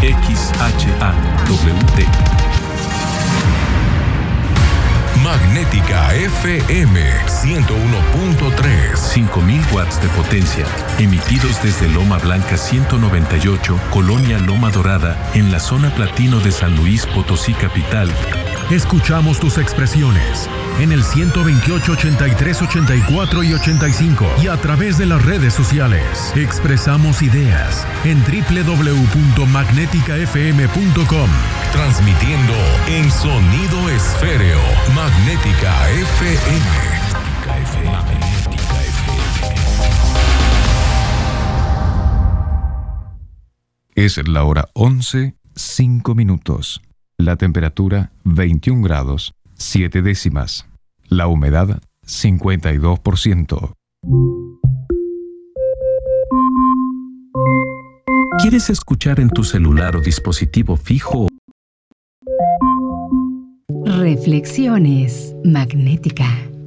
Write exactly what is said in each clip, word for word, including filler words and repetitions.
X H A W T. Magnética F M ciento uno punto tres. cinco mil watts de potencia, emitidos desde Loma Blanca ciento noventa y ocho, Colonia Loma Dorada, en la zona platino de San Luis Potosí capital. Escuchamos tus expresiones en el ciento veintiocho, ochenta y tres, ochenta y cuatro y ochenta y cinco y a través de las redes sociales. Expresamos ideas en doble u doble u doble u punto magnética f m punto com. Transmitiendo en sonido esféreo. Magnética F M. Magnética F M. Es la hora once, cinco minutos. La temperatura veintiún grados, siete décimas. La humedad cincuenta y dos por ciento. ¿Quieres escuchar en tu celular o dispositivo fijo? Reflexiones Magnética.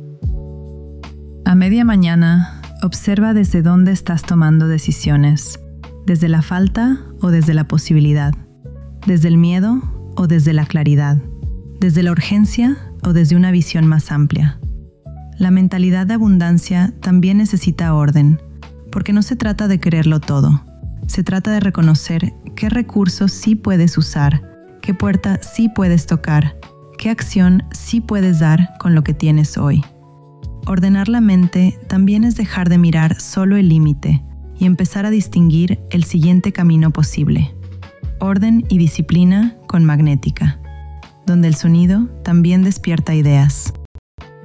A media mañana, observa desde dónde estás tomando decisiones. Desde la falta o desde la posibilidad. Desde el miedo o desde la claridad. Desde la urgencia o desde una visión más amplia. La mentalidad de abundancia también necesita orden, porque no se trata de quererlo todo. Se trata de reconocer qué recursos sí puedes usar, qué puerta sí puedes tocar, qué acción sí puedes dar con lo que tienes hoy. Ordenar la mente también es dejar de mirar solo el límite y empezar a distinguir el siguiente camino posible. Orden y disciplina con Magnética, donde el sonido también despierta ideas.